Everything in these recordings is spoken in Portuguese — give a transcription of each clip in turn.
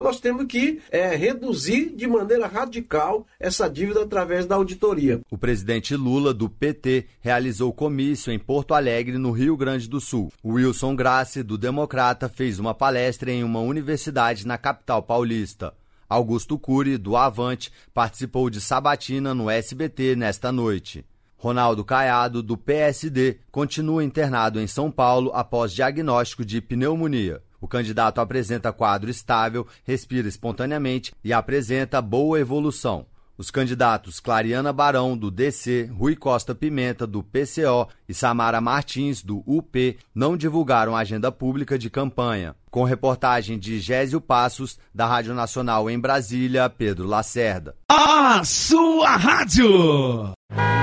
Nós temos que reduzir de maneira radical essa dívida através da auditoria. O presidente Lula, do PT, realizou comício em Porto Alegre, no Rio Grande do Sul. O Wilson Grassi, do Democrata, fez uma palestra em uma universidade na capital paulista. Augusto Cury, do Avante, participou de sabatina no SBT nesta noite. Ronaldo Caiado, do PSD, continua internado em São Paulo após diagnóstico de pneumonia. O candidato apresenta quadro estável, respira espontaneamente e apresenta boa evolução. Os candidatos Clariana Barão, do DC, Rui Costa Pimenta, do PCO e Samara Martins, do UP, não divulgaram agenda pública de campanha. Com reportagem de Gésio Passos, da Rádio Nacional em Brasília, Pedro Lacerda. A sua rádio!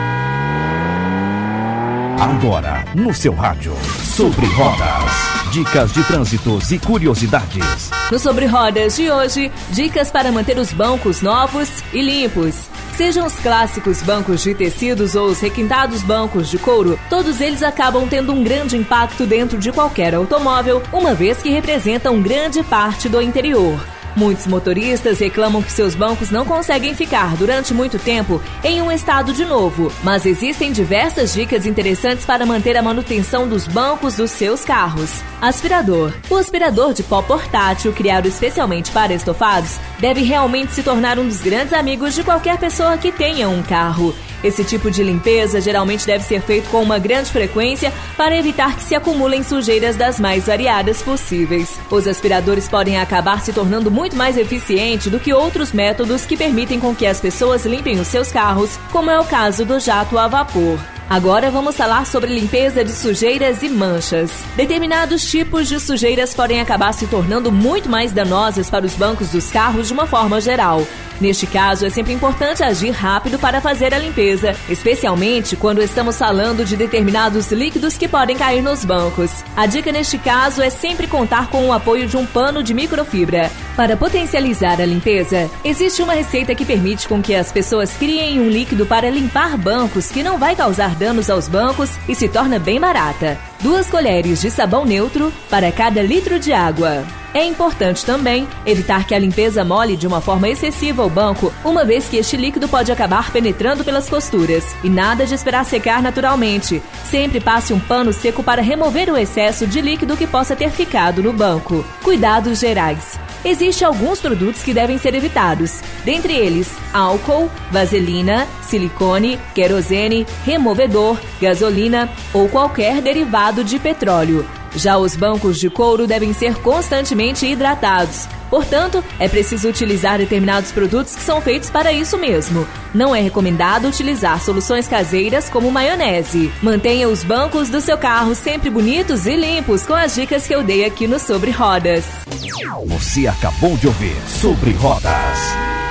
Agora, no seu rádio, Sobre Rodas. Dicas de trânsitos e curiosidades. No Sobre Rodas de hoje, dicas para manter os bancos novos e limpos. Sejam os clássicos bancos de tecidos ou os requintados bancos de couro, todos eles acabam tendo um grande impacto dentro de qualquer automóvel, uma vez que representam grande parte do interior. Muitos motoristas reclamam que seus bancos não conseguem ficar durante muito tempo em um estado de novo, mas existem diversas dicas interessantes para manter a manutenção dos bancos dos seus carros. Aspirador. O aspirador de pó portátil, criado especialmente para estofados, deve realmente se tornar um dos grandes amigos de qualquer pessoa que tenha um carro. Esse tipo de limpeza geralmente deve ser feito com uma grande frequência para evitar que se acumulem sujeiras das mais variadas possíveis. Os aspiradores podem acabar se tornando muito mais eficientes do que outros métodos que permitem com que as pessoas limpem os seus carros, como é o caso do jato a vapor. Agora vamos falar sobre limpeza de sujeiras e manchas. Determinados tipos de sujeiras podem acabar se tornando muito mais danosas para os bancos dos carros de uma forma geral. Neste caso, é sempre importante agir rápido para fazer a limpeza, especialmente quando estamos falando de determinados líquidos que podem cair nos bancos. A dica neste caso é sempre contar com o apoio de um pano de microfibra. Para potencializar a limpeza, existe uma receita que permite com que as pessoas criem um líquido para limpar bancos que não vai causar danos aos bancos e se torna bem barata. 2 colheres de sabão neutro para cada litro de água. É importante também evitar que a limpeza molhe de uma forma excessiva o banco, uma vez que este líquido pode acabar penetrando pelas costuras. E nada de esperar secar naturalmente. Sempre passe um pano seco para remover o excesso de líquido que possa ter ficado no banco. Cuidados gerais. Existem alguns produtos que devem ser evitados, dentre eles álcool, vaselina, silicone, querosene, removedor, gasolina ou qualquer derivado de petróleo. Já os bancos de couro devem ser constantemente hidratados. Portanto, é preciso utilizar determinados produtos que são feitos para isso mesmo. Não é recomendado utilizar soluções caseiras como maionese. Mantenha os bancos do seu carro sempre bonitos e limpos com as dicas que eu dei aqui no Sobre Rodas. Você acabou de ouvir Sobre Rodas.